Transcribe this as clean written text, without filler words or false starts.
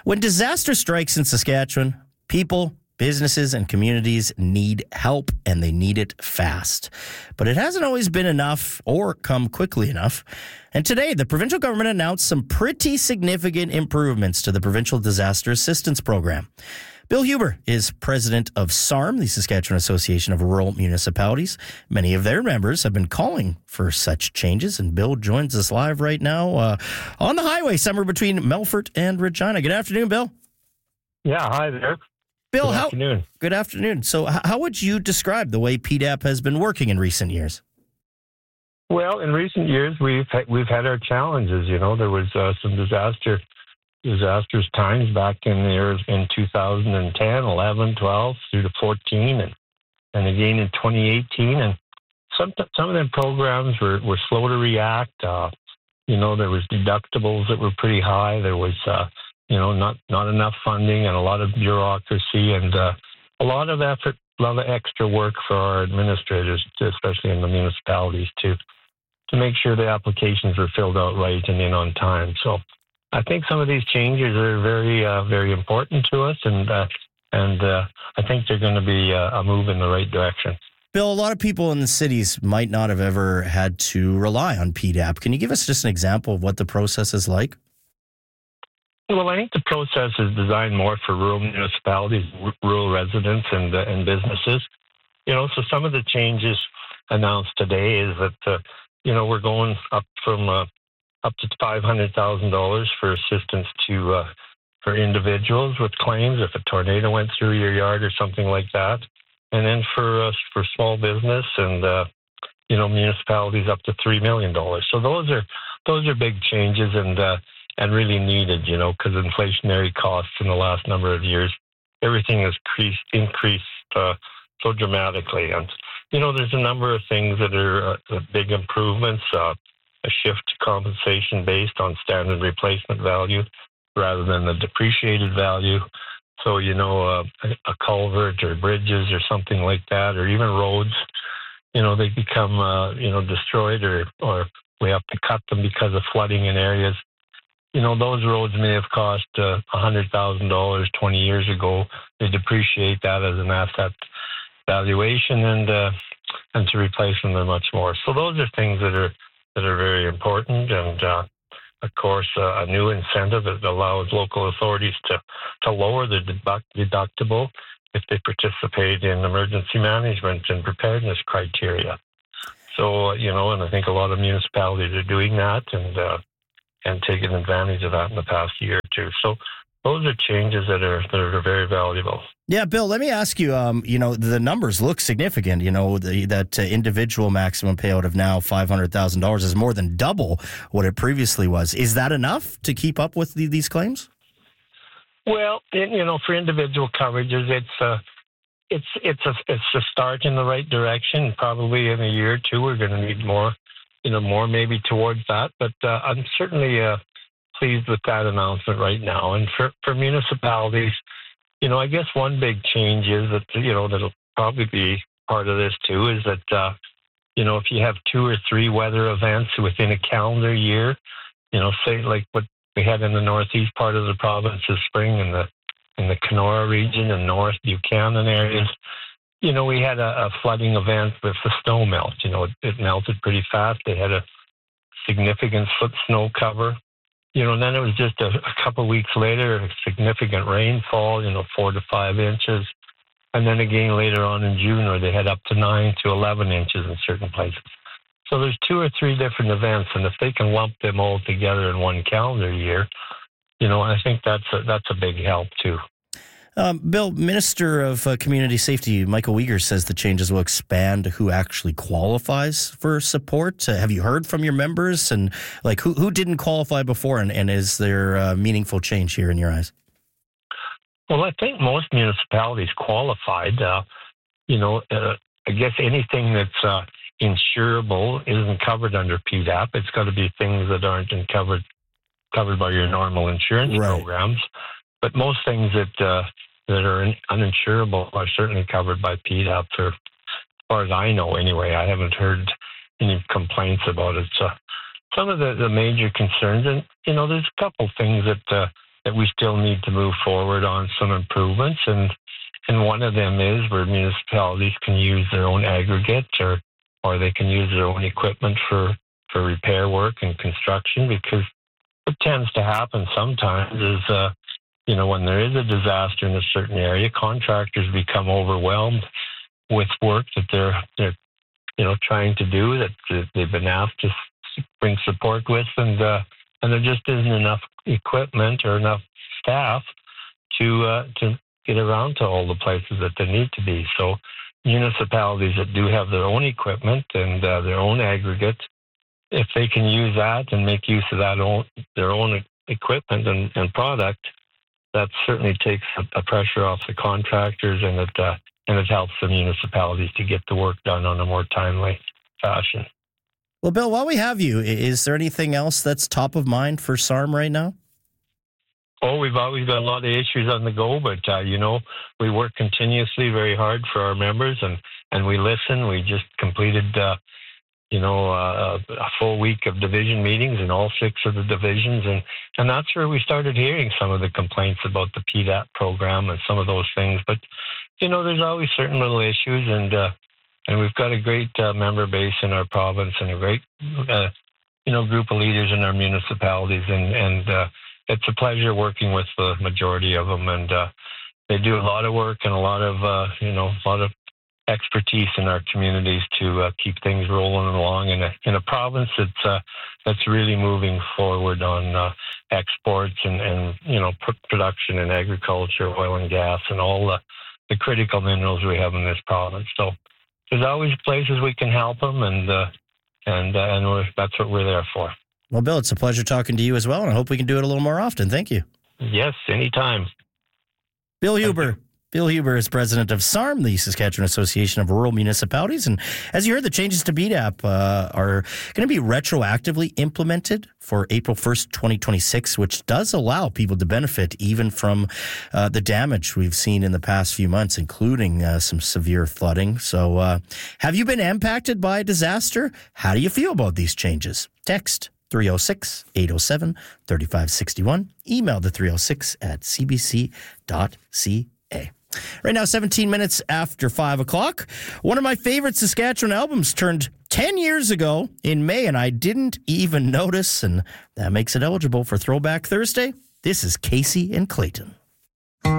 When disaster strikes in Saskatchewan, people, businesses, and communities need help, and they need it fast. But it hasn't always been enough or come quickly enough. And today, the provincial government announced some pretty significant improvements to the Provincial Disaster Assistance Program. Bill Huber is president of SARM, the Saskatchewan Association of Rural Municipalities. Many of their members have been calling for such changes, and Bill joins us live right now on the highway somewhere between Melfort and Regina. Good afternoon, Bill. Yeah, hi there. Bill, Good afternoon. Good afternoon. So how would you describe the way PDAP has been working in recent years? Well, in recent years, we've had our challenges. You know, there was some disastrous times back in 2010, 11, 12, through to 14, and again in 2018. And some of them programs were slow to react. You know, there was deductibles that were pretty high. There was not enough funding and a lot of bureaucracy and a lot of effort, a lot of extra work for our administrators, especially in the municipalities, to make sure the applications were filled out right and in on time. So I think some of these changes are very, very important to us, and I think they're going to be a move in the right direction. Bill, a lot of people in the cities might not have ever had to rely on PDAP. Can you give us just an example of what the process is like? Well, I think the process is designed more for rural municipalities, rural residents, and businesses. You know, so some of the changes announced today is that we're going up to $500,000 for assistance for individuals with claims if a tornado went through your yard or something like that, and then for small business and municipalities up to $3 million. So those are big changes and really needed, because inflationary costs in the last number of years, everything has increased so dramatically. And, there's a number of things that are big improvements, a shift to compensation based on standard replacement value rather than the depreciated value. So, a culvert or bridges or something like that, or even roads, they become, destroyed or we have to cut them because of flooding in areas. Those roads may have cost $100,000 20 years ago. They depreciate that as an asset valuation, and to replace them, they're much more. So those are things that are very important, and of course, a new incentive that allows local authorities to lower the deductible if they participate in emergency management and preparedness criteria. So and I think a lot of municipalities are doing that and taking advantage of that in the past year or two. So those are changes that are very valuable. Yeah, Bill, let me ask you, the numbers look significant. That individual maximum payout of now $500,000 is more than double what it previously was. Is that enough to keep up with these claims? Well, for individual coverages, it's a start in the right direction. Probably in a year or two, we're going to need more maybe towards that. But I'm certainly pleased with that announcement right now. And for municipalities, I guess one big change is that, that'll probably be part of this too, is that, if you have 2 or 3 weather events within a calendar year, say like what we had in the northeast part of the province this spring in the Kenora region and North Buchanan areas, we had a flooding event with the snow melt. It melted pretty fast. They had a significant snow cover. And then it was just a couple of weeks later, a significant rainfall, 4 to 5 inches. And then again later on in June, where they had up to 9 to 11 inches in certain places. So there's 2 or 3 different events, and if they can lump them all together in one calendar year, I think that's a big help too. Bill, Minister of Community Safety, Michael Uyghur, says the changes will expand who actually qualifies for support. Have you heard from your members? And who didn't qualify before? And is there a meaningful change here in your eyes? Well, I think most municipalities qualified. I guess anything that's insurable isn't covered under PDAP. It's got to be things that aren't covered by your normal insurance programs. But most things that are uninsurable are certainly covered by PDAP. As far as I know, anyway, I haven't heard any complaints about it. So some of the major concerns, and there's a couple things that that we still need to move forward on some improvements. And one of them is where municipalities can use their own aggregate or they can use their own equipment for repair work and construction, because what tends to happen sometimes is, when there is a disaster in a certain area, contractors become overwhelmed with work that they're trying to do, that they've been asked to bring support with, and there just isn't enough equipment or enough staff to get around to all the places that they need to be. So municipalities that do have their own equipment and their own aggregate, if they can use that and make use of their own equipment and product, that certainly takes a pressure off the contractors, and it helps the municipalities to get the work done on a more timely fashion. Well, Bill, while we have you, is there anything else that's top of mind for SARM right now? Oh, we've always got a lot of issues on the go, but, we work continuously very hard for our members, and we listen. We just completed, a full week of division meetings in all 6 of the divisions, and that's where we started hearing some of the complaints about the PDAP program and some of those things. But, there's always certain little issues, and we've got a great member base in our province and a great, group of leaders in our municipalities, and it's a pleasure working with the majority of them, and they do a lot of work and a lot of expertise in our communities to keep things rolling along in a province that's really moving forward on exports and production and agriculture, oil and gas, and all the critical minerals we have in this province. So there's always places we can help them, and that's what we're there for. Well, Bill, it's a pleasure talking to you as well, and I hope we can do it a little more often. Thank you. Yes, anytime. Bill Huber. Bill Huber is president of SARM, the Saskatchewan Association of Rural Municipalities. And as you heard, the changes to BDAP are going to be retroactively implemented for April 1st, 2026, which does allow people to benefit even from the damage we've seen in the past few months, including some severe flooding. So have you been impacted by a disaster? How do you feel about these changes? Text 306-807-3561. Email the 306 at cbc.ca. Right now, 17 minutes after 5 o'clock. One of my favorite Saskatchewan albums turned 10 years ago in May, and I didn't even notice, and that makes it eligible for Throwback Thursday. This is Casey and Clayton.